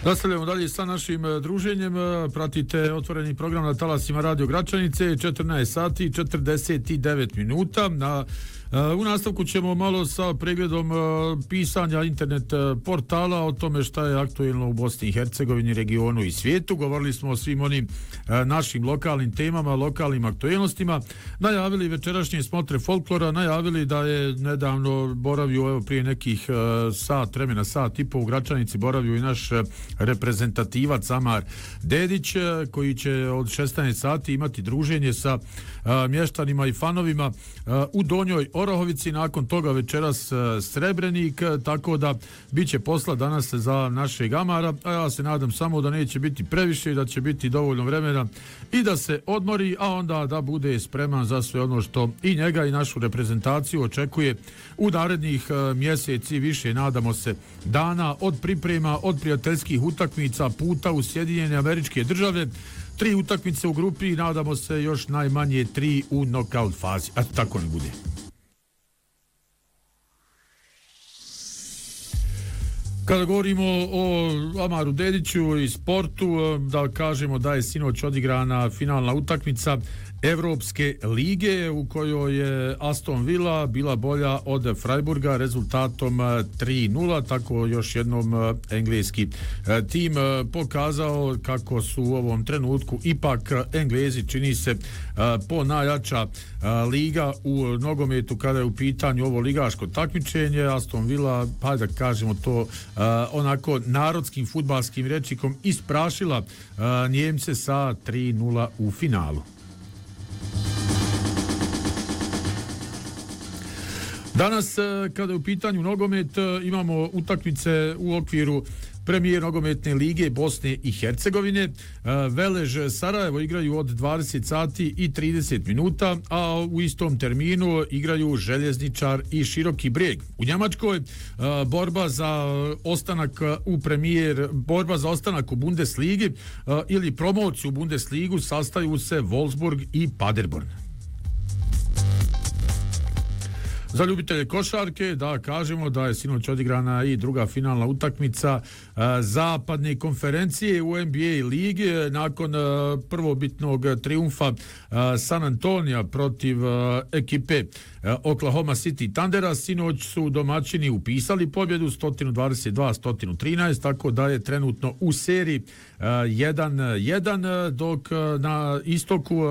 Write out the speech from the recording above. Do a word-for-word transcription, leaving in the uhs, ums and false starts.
Nastavljamo dalje sa našim druženjem. Pratite otvoreni program na talasima Radio Gračanice, četrnaest sati i četrdeset devet minuta. Na U nastavku ćemo malo sa pregledom pisanja internet portala o tome šta je aktuelno u Bosni i Hercegovini, regionu i svijetu. Govorili smo o svim onim našim lokalnim temama, lokalnim aktuelnostima. Najavili večerašnje smotre folklora, najavili da je nedavno boravio, evo prije nekih sat vremena, sat i po u Gračanici boravio i naš reprezentativac Amar Dedić, koji će od šesnaest sati imati druženje sa mještanima i fanovima u Donjoj Orahovici, nakon toga večeras Srebrenik, tako da bit će posla danas za našeg Amara, a ja se nadam samo da neće biti previše i da će biti dovoljno vremena i da se odmori, a onda da bude spreman za sve ono što i njega i našu reprezentaciju očekuje u narednih mjeseci, više nadamo se dana, od priprema, od prijateljskih utakmica, puta u Sjedinjene Američke Države, tri utakmice u grupi i nadamo se još najmanje tri u nokaut fazi, a tako ne bude. Kada govorimo o Amaru Dediću i sportu, da kažemo da je sinoć odigrana finalna utakmica Evropske lige u kojoj je Aston Villa bila bolja od Freiburga rezultatom tri nula, tako još jednom engleski tim pokazao kako su u ovom trenutku ipak Englezi, čini se, po najjača liga u nogometu kada je u pitanju ovo ligaško takmičenje. Aston Villa, pa da kažemo to onako narodskim fudbalskim rečnikom, isprašila Njemce sa tri nula u finalu. Danas, kada je u pitanju nogomet, imamo utakmice u okviru Premijer nogometne lige Bosne i Hercegovine. Velež Sarajevo igraju od dvadeset sati i trideset minuta, a u istom terminu igraju Željezničar i Široki Brijeg. U Njemačkoj borba za ostanak u Premijer, borba za ostanak u Bundesligi ili promociju u Bundesligu sastaju se Wolfsburg i Paderborn. Za ljubitelje košarke, da kažemo da je sinoć odigrana i druga finalna utakmica a, zapadne konferencije u N B A ligi nakon a, prvobitnog triumfa a, San Antonija protiv a, ekipe a, Oklahoma City Thundera. Sinoć su domaćini upisali pobjedu sto dvadeset dva sto trinaest, tako da je trenutno u seriji jedan jedan, dok a, na istoku